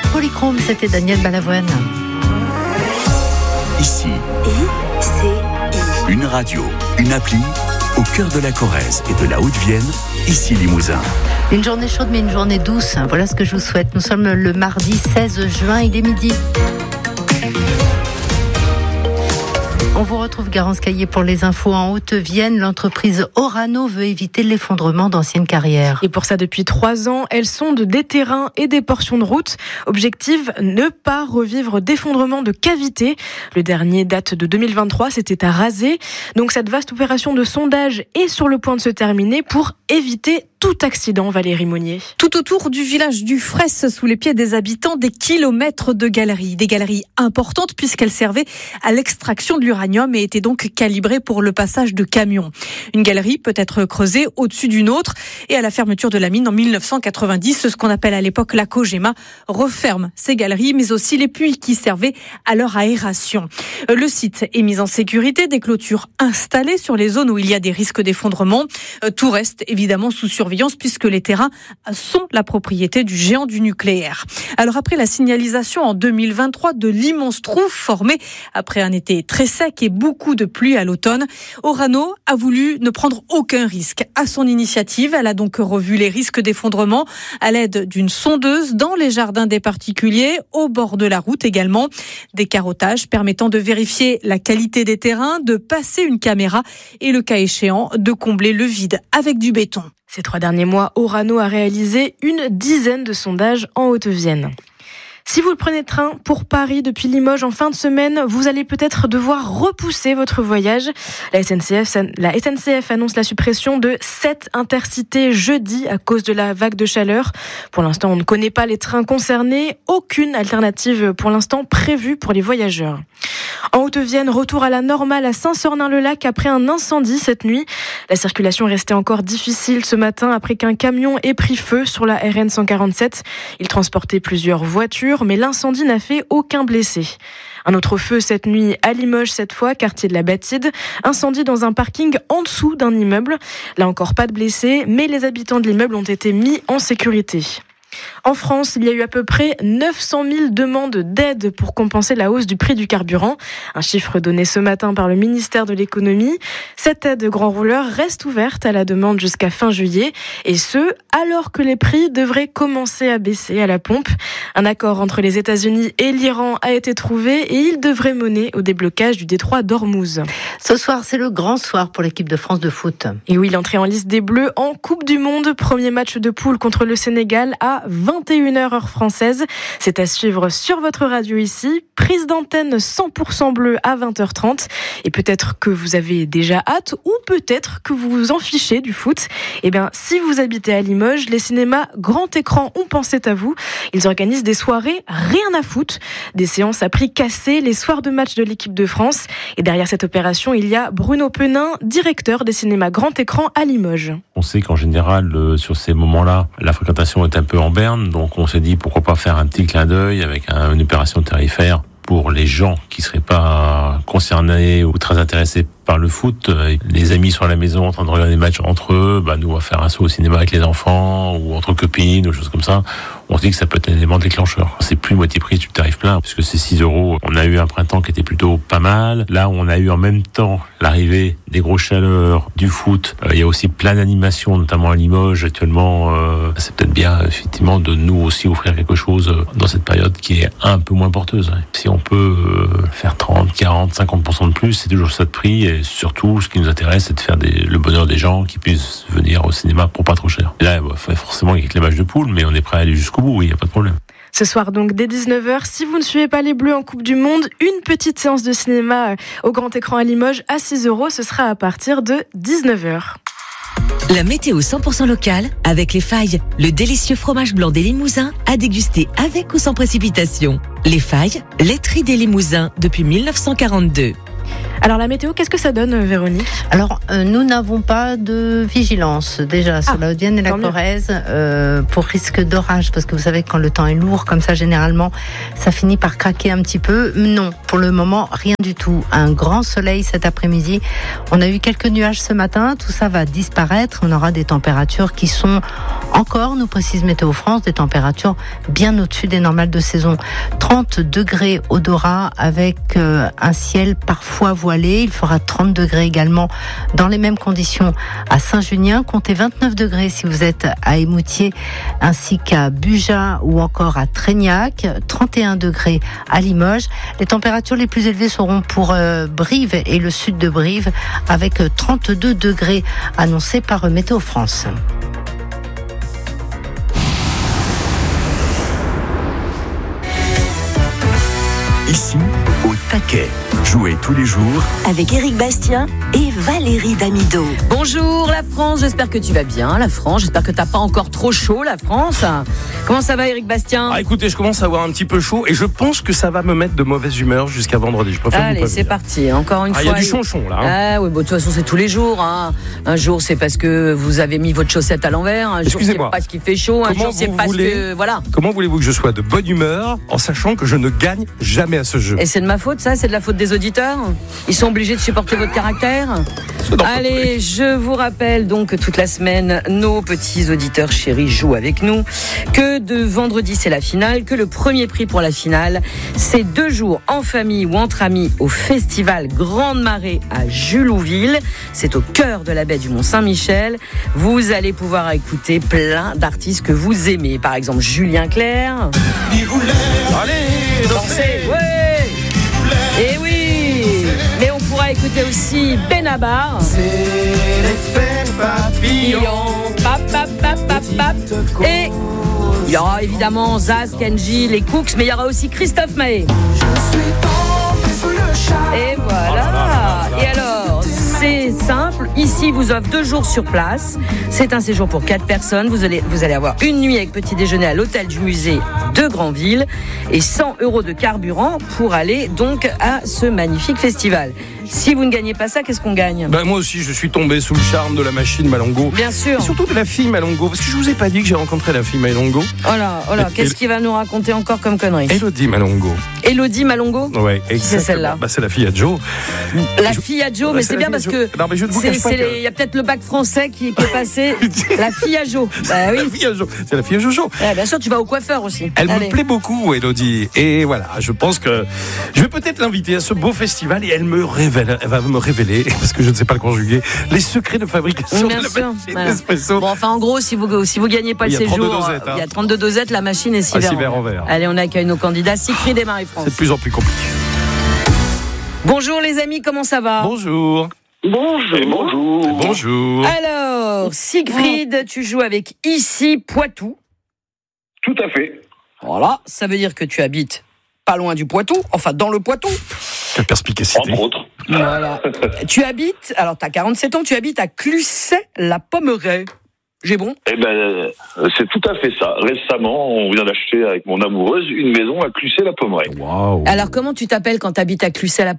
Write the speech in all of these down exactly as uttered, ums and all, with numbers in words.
Polychrome, c'était Daniel Balavoine. Ici, I, C, I. une radio, une appli, au cœur de la Corrèze et de la Haute-Vienne, ici Limousin. Une journée chaude mais une journée douce, voilà ce que je vous souhaite. Nous sommes le mardi seize juin, il est midi. On vous retrouve Garance Caillé pour les infos en Haute-Vienne. L'entreprise Orano veut éviter l'effondrement d'anciennes carrières. Et pour ça, depuis trois ans, elles sondent des terrains et des portions de route. Objectif, ne pas revivre d'effondrement de cavités. Le dernier date de deux mille vingt-trois, c'était à Razé. Donc cette vaste opération de sondage est sur le point de se terminer pour éviter tout accident, Valérie Monnier. Tout autour du village du Fraisse, sous les pieds des habitants, des kilomètres de galeries. Des galeries importantes puisqu'elles servaient à l'extraction de l'uranium et étaient donc calibrées pour le passage de camions. Une galerie peut être creusée au-dessus d'une autre et à la fermeture de la mine en mille neuf cent quatre-vingt-dix, ce qu'on appelle à l'époque la Cogema referme ces galeries mais aussi les puits qui servaient à leur aération. Le site est mis en sécurité, des clôtures installées sur les zones où il y a des risques d'effondrement. Tout reste évidemment sous surveillance puisque les terrains sont la propriété du géant du nucléaire. Alors après la signalisation en deux mille vingt-trois de l'immense trou formé après un été très sec et beaucoup de pluie à l'automne, Orano a voulu ne prendre aucun risque. À son initiative, elle a donc revu les risques d'effondrement à l'aide d'une sondeuse dans les jardins des particuliers, au bord de la route également. Des carottages permettant de vérifier la qualité des terrains, de passer une caméra et le cas échéant de combler le vide avec du béton. Ces trois derniers mois, Orano a réalisé une dizaine de sondages en Haute-Vienne. Si vous le prenez de train pour Paris depuis Limoges en fin de semaine, vous allez peut-être devoir repousser votre voyage. La S N C F, la S N C F annonce la suppression de sept intercités jeudi à cause de la vague de chaleur. Pour l'instant, on ne connaît pas les trains concernés. Aucune alternative pour l'instant prévue pour les voyageurs. En Haute-Vienne, retour à la normale à Saint-Sornin-le-Lac après un incendie cette nuit. La circulation restait encore difficile ce matin après qu'un camion ait pris feu sur la R N cent quarante-sept. Il transportait plusieurs voitures, mais l'incendie n'a fait aucun blessé. Un autre feu cette nuit à Limoges cette fois, quartier de la Batide. Incendie dans un parking en dessous d'un immeuble. Là encore pas de blessés, mais les habitants de l'immeuble ont été mis en sécurité. En France, il y a eu à peu près neuf cent mille demandes d'aide pour compenser la hausse du prix du carburant. Un chiffre donné ce matin par le ministère de l'économie. Cette aide grand rouleur reste ouverte à la demande jusqu'à fin juillet. Et ce, alors que les prix devraient commencer à baisser à la pompe. Un accord entre les États-Unis et l'Iran a été trouvé et il devrait mener au déblocage du détroit d'Ormuz. Ce soir, c'est le grand soir pour l'équipe de France de foot. Et oui, l'entrée en liste des Bleus en Coupe du Monde. Premier match de poule contre le Sénégal à vingt et une heures heure française. C'est à suivre sur votre radio ici. Prise d'antenne cent pour cent bleu à vingt heures trente. Et peut-être que vous avez déjà hâte ou peut-être que vous vous en fichez du foot. Eh bien, si vous habitez à Limoges, les cinémas grand écran ont pensé à vous. Ils organisent des soirées rien à foutre. Des séances à prix cassé les soirs de match de l'équipe de France. Et derrière cette opération, il y a Bruno Penin, directeur des cinémas grand écran à Limoges. On sait qu'en général, euh, sur ces moments-là, la fréquentation est un peu en berne, donc on s'est dit pourquoi pas faire un petit clin d'œil avec un, une opération tarifaire pour les gens qui seraient pas concernés ou très intéressés par le foot. Les amis sont à la maison en train de regarder des matchs entre eux, bah nous on va faire un saut au cinéma avec les enfants ou entre copines ou choses comme ça. On se dit que ça peut être un élément déclencheur. C'est plus moitié prix du tarif plein puisque c'est six euros. On a eu un printemps qui était plutôt pas mal. Là on a eu en même temps l'arrivée des grosses chaleurs, du foot. Euh, il y a aussi plein d'animations, notamment à Limoges actuellement. Euh, c'est peut-être bien effectivement de nous aussi offrir quelque chose dans cette période qui est un peu moins porteuse. Si on peut euh, faire trente, quarante, cinquante pour cent de plus, c'est toujours ça de prix. Et surtout, ce qui nous intéresse, c'est de faire des, le bonheur des gens qui puissent venir au cinéma pour pas trop cher. Et là, il faut forcément avec les matchs de poule, mais on est prêt à aller jusqu'au bout, il n'y a pas de problème. Ce soir donc dès dix-neuf heures, si vous ne suivez pas les Bleus en Coupe du Monde, une petite séance de cinéma au grand écran à Limoges à six euros, ce sera à partir de dix-neuf heures. La météo cent pour cent locale avec Les Failles, le délicieux fromage blanc des Limousins à déguster avec ou sans précipitation. Les Failles, laiterie des Limousins depuis mille neuf cent quarante-deux. Alors la météo, qu'est-ce que ça donne, Véronique ? Alors, euh, nous n'avons pas de vigilance déjà sur Ah, la Haute-Vienne et la tant mieux. Corrèze euh, pour risque d'orage, parce que vous savez que quand le temps est lourd comme ça, généralement, ça finit par craquer un petit peu. Non, pour le moment, rien du tout. Un grand soleil cet après-midi. On a eu quelques nuages ce matin. Tout ça va disparaître. On aura des températures qui sont encore, nous précise Météo France, des températures bien au-dessus des normales de saison. trente degrés au Dora avec euh, un ciel parfois voilé. Il fera trente degrés également dans les mêmes conditions à Saint-Junien. Comptez vingt-neuf degrés si vous êtes à Émoutier ainsi qu'à Buja ou encore à Trégnac. trente et un degrés à Limoges. Les températures les plus élevées seront pour euh, Brive et le sud de Brive avec trente-deux degrés annoncés par Météo France. Ici, au taquet. Jouez tous les jours avec Éric Bastien et Valérie Damido. Bonjour la France, j'espère que tu vas bien la France, j'espère que t'as pas encore trop chaud la France. Comment ça va Éric Bastien ? Ah écoutez, je commence à avoir un petit peu chaud et je pense que ça va me mettre de mauvaise humeur jusqu'à vendredi. Je préfère Allez, vous c'est prévenir. parti, encore une Ah, il fois. y a du chonchon là. Hein. Ah oui, bon, de toute façon c'est tous les jours. Hein. Un jour c'est parce que vous avez mis votre chaussette à l'envers, un jour c'est Excusez-moi. parce qu'il fait chaud, un Comment jour c'est vous parce voulez- que... Voilà. Comment voulez-vous que je sois de bonne humeur en sachant que je ne gagne jamais à ce jeu ? Et c'est de ma faute ça ? C'est de la faute des auditeurs ? Ils sont obligés de supporter votre caractère ? Non, Allez, je vous rappelle donc que toute la semaine, nos petits auditeurs chéris jouent avec nous, que de vendredi c'est la finale, que le premier prix pour la finale, c'est deux jours en famille ou entre amis au festival Grande Marée à Julouville. C'est au cœur de la baie du Mont-Saint-Michel. Vous allez pouvoir écouter plein d'artistes que vous aimez, par exemple Julien Clerc. Allez, Dansez, ouais. Et oui, mais on pourra écouter aussi Benabar. C'est l'effet papillon. Pap, pap, pap, pap, pap. Et il y aura évidemment Zaz, Kenji, les Cooks, mais il y aura aussi Christophe Maé. Et voilà. Et alors, c'est simple. Ici, vous offre deux jours sur place. C'est un séjour pour quatre personnes. Vous allez, vous allez avoir une nuit avec petit déjeuner à l'hôtel du musée de Granville et cent euros de carburant pour aller donc à ce magnifique festival. Si vous ne gagnez pas ça, qu'est-ce qu'on gagne ? Ben, moi aussi, je suis tombé sous le charme de la machine Malongo. Bien sûr. Et surtout de la fille Malongo, parce que je vous ai pas dit que j'ai rencontré la fille Malongo. Oh là, oh là, Et- qu'est-ce et- qu'il va nous raconter encore comme connerie ? Elodie Malongo. Elodie Malongo ? Ouais, c'est exactement. celle-là Bah, c'est la fille à Joe. La Je- fille à Joe, Ouais, mais c'est c'est la bien fille parce à que Joe. Non, mais je ne vous c'est- cache pas c'est que- les- il y a peut-être le bac français qui, qui est passé. La fille à Joe. Bah La oui. fille à Joe. C'est la fille à Jojo. Ouais, bien sûr, tu vas au coiffeur aussi. Elle Allez. me plaît beaucoup, Elodie. Et voilà, je pense que je vais peut-être l'inviter à ce beau festival et elle me révèle, elle va me révéler, parce que je ne sais pas le conjuguer, les secrets de fabrication Bien de la sûr. machine Voilà. espresso. Bon, enfin, en gros, si vous si vous gagnez pas Il le y a trente-deux séjour, dosettes, hein. il y a trente-deux dosettes, la machine est six Ah, verres six en verres en verre. verre. Allez, on accueille nos candidats Siegfried et Marie-France. C'est de plus en plus compliqué. Bonjour les amis, comment ça va ? Bonjour. Bonjour. Et bonjour. Et bonjour. Alors, Siegfried, tu joues avec Ici Poitou. Tout à fait. Voilà, ça veut dire que tu habites pas loin du Poitou, enfin dans le Poitou. Quelle perspicacité. Entre autres. Voilà. Tu habites, alors tu as quarante-sept ans, tu habites à Clusset-la-Pommeraye. J'ai bon ? Eh ben, euh, c'est tout à fait ça. Récemment, on vient d'acheter avec mon amoureuse une maison à Clusset-la-Pommeraye. Waouh. Alors comment tu t'appelles quand tu habites à Clusset-la-Pommeraye ?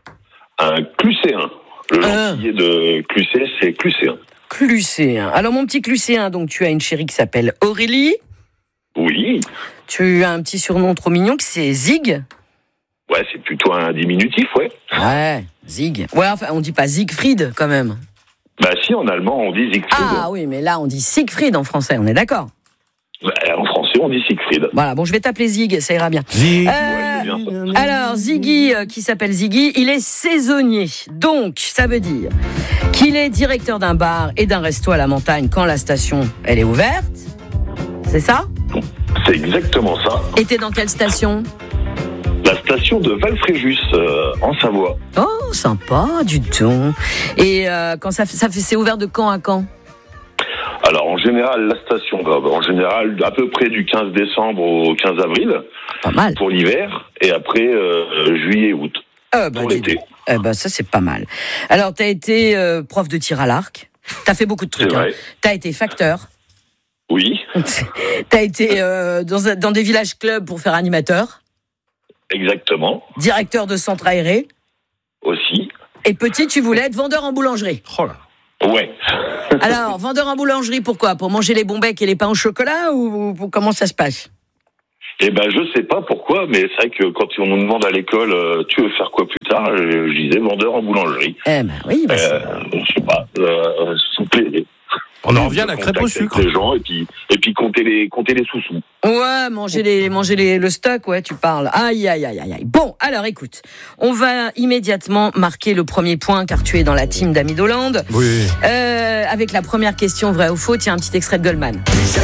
Un Clusséen. Le Ah. gentilé de Clusset, c'est Clusséen. Clusséen. Alors mon petit Clusséen, donc tu as une chérie qui s'appelle Aurélie. Oui. Tu as un petit surnom trop mignon qui c'est Zig. Ouais, c'est plutôt un diminutif, ouais. Ouais, Zig. Ouais, enfin on dit pas Siegfried quand même. Bah si, en allemand, on dit Siegfried. Ah oui, mais là on dit Siegfried en français, on est d'accord ? Bah, en français, on dit Siegfried. Voilà, bon je vais t'appeler Zig, ça ira bien. Zig. Euh, Ouais, c'est bien ça. Alors, Ziggy, euh, qui s'appelle Ziggy, il est saisonnier. Donc, ça veut dire qu'il est directeur d'un bar et d'un resto à la montagne quand la station, elle est ouverte. C'est ça ? C'est exactement ça. Et t'es dans quelle station ? La station de Valfréjus, euh, en Savoie. Oh, sympa, du tout. Et euh, quand ça, fait- ça fait, c'est ouvert de quand à quand ? Alors, en général, la station, bah, en général, à peu près du quinze décembre au quinze avril, Pas mal. pour l'hiver, et après, euh, juillet-août, Euh, bah, pour dis l'été. donc. Eh ben, ça, c'est pas mal. Alors, t'as été euh, prof de tir à l'arc. T'as fait beaucoup de C'est trucs. Hein. vrai. T'as été facteur. Oui, T'as été euh, dans, un- dans des villages clubs pour faire animateur. exactement. Directeur de centre aéré. aussi. Et petit, tu voulais être vendeur en boulangerie. Oh là. Ouais. Alors, vendeur en boulangerie, pourquoi ? Pour manger les bons becs et les pains au chocolat ou pour, comment ça se passe ? Eh ben, je sais pas pourquoi, mais c'est vrai que quand on nous demande à l'école, euh, tu veux faire quoi plus tard ? Je, je disais vendeur en boulangerie. Eh ben oui, bah euh, je sais pas, euh, souffler. On en revient à la crêpe au sucre. Les gens et puis et puis compter les compter les sous-sous. Ouais, manger les manger les le stock, ouais, tu parles. Aïe aïe aïe aïe aïe. Bon, alors écoute, on va immédiatement marquer le premier point car tu es dans la team d'Amidoland. Oui. Euh, avec la première question vrai ou faux, tiens un petit extrait de Goldman.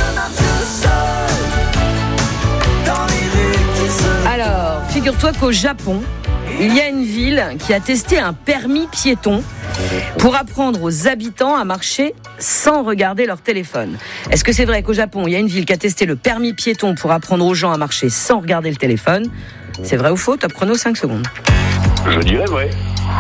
Alors, figure-toi qu'au Japon, il y a une ville qui a testé un permis piéton pour apprendre aux habitants à marcher sans regarder leur téléphone. Est-ce que c'est vrai qu'au Japon, il y a une ville qui a testé le permis piéton pour apprendre aux gens à marcher sans regarder le téléphone ? C'est vrai ou faux ? Top chrono, cinq secondes. Je dirais vrai.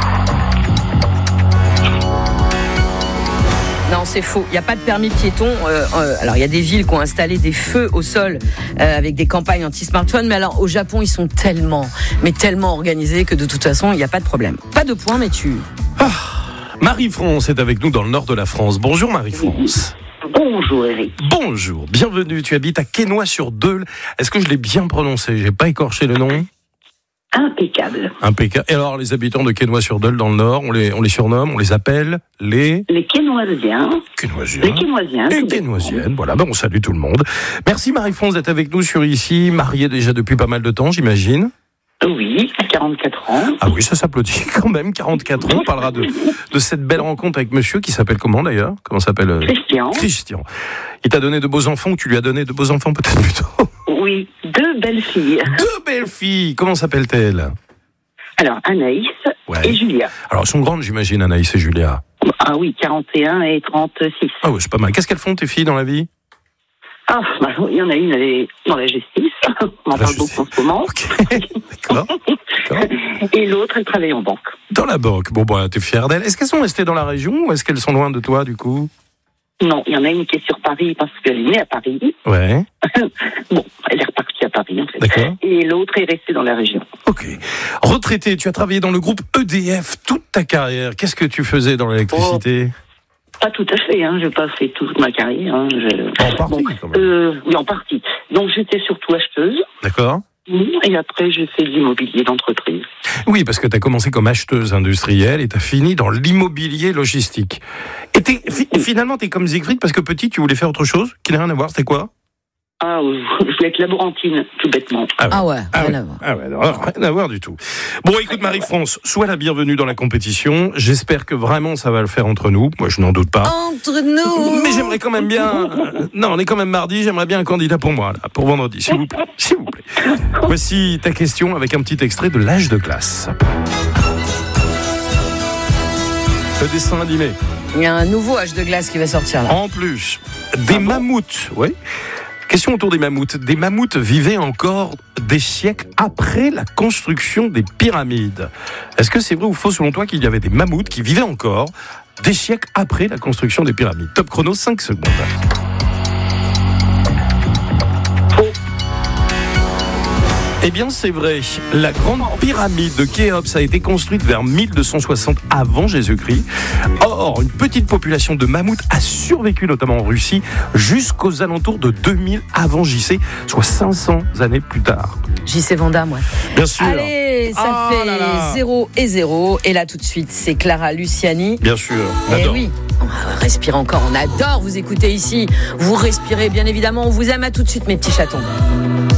Non, c'est faux. Il n'y a pas de permis piéton. Euh, euh, alors, il y a des villes qui ont installé des feux au sol euh, avec des campagnes anti-smartphone. Mais alors, au Japon, ils sont tellement, mais tellement organisés que de toute façon, il n'y a pas de problème. Pas de point, mais tu... Ah, Marie-France est avec nous dans le nord de la France. Bonjour Marie-France. Bonjour Eric. Bonjour, bienvenue. Tu habites à Quesnoy-sur-Deûle. Est-ce que je l'ai bien prononcé ? J'ai pas écorché le nom ? Impeccable. Impeccable. Et alors, les habitants de Quesnoy-sur-Deûle dans le Nord, on les, on les surnomme, on les appelle les... Les Quesnoisiens. Quesnoisiens. Les Quesnoisiens. Les Quesnoisiennes, voilà. Ben, on salue tout le monde. Merci Marie-France d'être avec nous sur ici, mariée déjà depuis pas mal de temps, j'imagine. Oui, à quarante-quatre ans. Ah oui, ça s'applaudit quand même, quarante-quatre ans. On parlera de, de cette belle rencontre avec monsieur qui s'appelle comment d'ailleurs ? Comment s'appelle euh... Christian. Christian. Il t'a donné de beaux enfants ou tu lui as donné de beaux enfants peut-être plutôt ? Oui, deux belles filles. Deux belles filles. Comment s'appellent-elles ? Alors, Anaïs ouais. et Julia. Alors, elles sont grandes, j'imagine, Anaïs et Julia. Ah oui, quarante et un et trente-six. Ah oui, c'est pas mal. Qu'est-ce qu'elles font, tes filles, dans la vie ? Ah, bah, il y en a une, elle est dans la justice. On en parle beaucoup en ce moment. Okay. D'accord. D'accord. Et l'autre, elle travaille en banque. Dans la banque. Bon, bah, t'es fière d'elle. Est-ce qu'elles sont restées dans la région ou est-ce qu'elles sont loin de toi, du coup ? Non, il y en a une qui est sur Paris parce qu'elle est née à Paris. Ouais. Bon, elle est repartie à Paris, en fait. D'accord. Et l'autre est restée dans la région. Ok. Retraité, tu as travaillé dans le groupe E D F toute ta carrière. Qu'est-ce que tu faisais dans l'électricité ? Oh, pas tout à fait, hein. Je n'ai pas fait toute ma carrière. Hein. Je... En partie, bon, quand même. Euh, oui, en partie. Donc, j'étais surtout acheteuse. D'accord. Et après, j'ai fait de l'immobilier d'entreprise. Oui, parce que tu as commencé comme acheteuse industrielle et tu as fini dans l'immobilier logistique. Et t'es, fi- finalement, tu es comme Siegfried parce que petit, tu voulais faire autre chose qui n'a rien à voir. C'était quoi ? Ah, je voulais être laborantine, tout bêtement. Ah ouais, ah rien ouais. à voir. Ah ouais, non, rien à voir du tout. Bon, écoute Marie-France, sois la bienvenue dans la compétition. J'espère que vraiment ça va le faire entre nous. Moi, je n'en doute pas. Entre nous. Mais j'aimerais quand même bien... euh, non, on est quand même mardi, j'aimerais bien un candidat pour moi, là, pour vendredi, s'il vous plaît. S'il vous plaît. Voici ta question avec un petit extrait de l'âge de glace. Le dessin animé. Il y a un nouveau âge de glace qui va sortir là. En plus, des ah mammouths, oui. Question autour des mammouths. Des mammouths vivaient encore des siècles après la construction des pyramides. Est-ce que c'est vrai ou faux selon toi qu'il y avait des mammouths qui vivaient encore des siècles après la construction des pyramides ? Top chrono, cinq secondes. Eh bien, c'est vrai. La grande pyramide de Khéops a été construite vers mille deux cent soixante avant Jésus-Christ. Or, une petite population de mammouths a survécu, notamment en Russie, jusqu'aux alentours de deux mille avant J C, soit cinq cents années plus tard. J C Vandame, ouais. Bien sûr. Allez, ça oh fait zéro et zéro. Et là, tout de suite, c'est Clara Luciani. Bien sûr. Eh oui. On va respirer encore. On adore vous écouter ici. Vous respirez, bien évidemment. On vous aime. À tout de suite, mes petits chatons.